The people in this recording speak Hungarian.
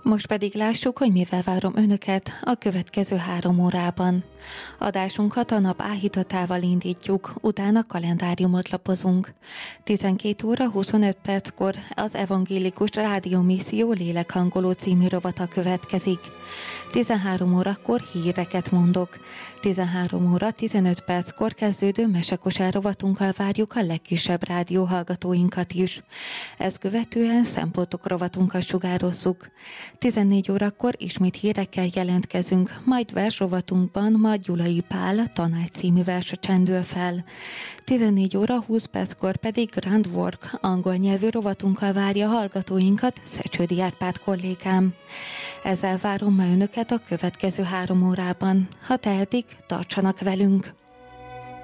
Most pedig lássuk, hogy mivel várom önöket a következő 3 órában. Adásunkat a nap áhítatával indítjuk, utána kalendáriumot lapozunk. 12 óra 25 perckor az Evangélikus Rádiómisszió lélekhangoló című rovata következik. 13 órakor híreket mondok. 13 óra 15 perckor kezdődő mesekosár rovatunkkal várjuk a legkisebb rádióhallgatóinkat is. Ezt követően szempontok rovatunkat sugározzuk. 14 órakor ismét hírekkel jelentkezünk, majd versrovatunkban ma Gyulai Pál Tanács című verse csendül fel. 14 óra 20 perckor pedig Grand Work angol nyelvű rovatunkkal várja hallgatóinkat Szecsődi Árpád kollégám. Ezzel várom ma önöket a következő 3 órában. Ha tehetik, tartsanak velünk!